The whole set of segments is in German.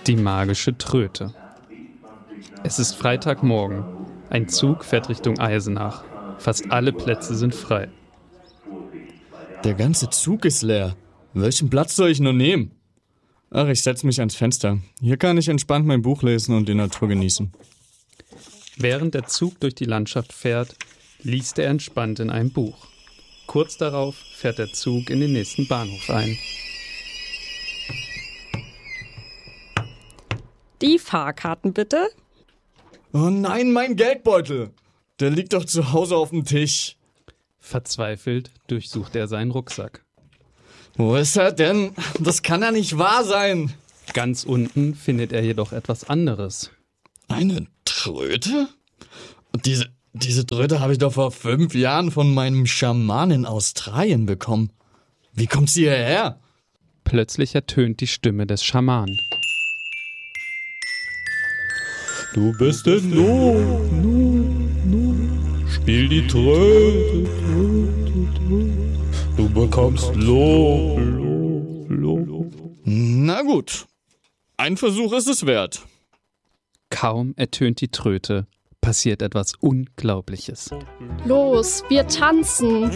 Die magische Tröte. Es ist Freitagmorgen. Ein Zug fährt Richtung Eisenach. Fast alle Plätze sind frei. Der ganze Zug ist leer. Welchen Platz soll ich nur nehmen? Ach, ich setze mich ans Fenster. Hier kann ich entspannt mein Buch lesen und die Natur genießen. Während der Zug durch die Landschaft fährt, liest er entspannt in einem Buch. Kurz darauf fährt der Zug in den nächsten Bahnhof ein. Die Fahrkarten bitte. Oh nein, mein Geldbeutel! Der liegt doch zu Hause auf dem Tisch. Verzweifelt durchsucht er seinen Rucksack. Wo ist er denn? Das kann ja nicht wahr sein. Ganz unten findet er jedoch etwas anderes. Eine Tröte? Diese Tröte habe ich doch vor 5 Jahren von meinem Schaman in Australien bekommen. Wie kommt sie hierher? Plötzlich ertönt die Stimme des Schamanen. Du bist in Not, spiel die Tröte, du bekommst Lob. Na gut, ein Versuch ist es wert. Kaum ertönt die Tröte, passiert etwas Unglaubliches. Los, wir tanzen.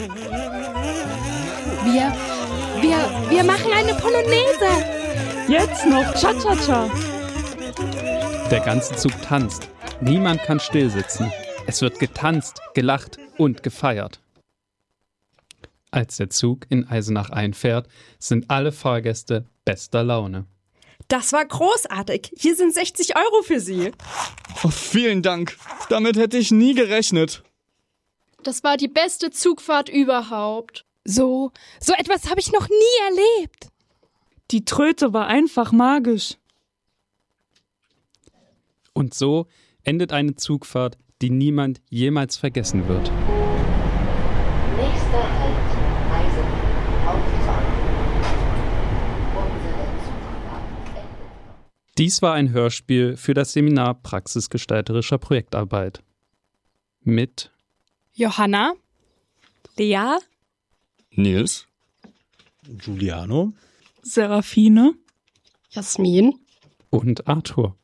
Wir machen eine Polonaise. Jetzt noch Cha-Cha-Cha. Der ganze Zug tanzt. Niemand kann stillsitzen. Es wird getanzt, gelacht und gefeiert. Als der Zug in Eisenach einfährt, sind alle Fahrgäste bester Laune. Das war großartig. Hier sind 60 € für Sie. Oh, vielen Dank. Damit hätte ich nie gerechnet. Das war die beste Zugfahrt überhaupt. So etwas habe ich noch nie erlebt. Die Tröte war einfach magisch. Und so endet eine Zugfahrt, die niemand jemals vergessen wird. Nächster Halt, Eisenach, Hauptbahnhof. Unsere Zugfahrt endet. Dies war ein Hörspiel für das Seminar praxisgestalterischer Projektarbeit. Mit Johanna, Lea, Nils, Giuliano, Serafine, Jasmin. und Arthur.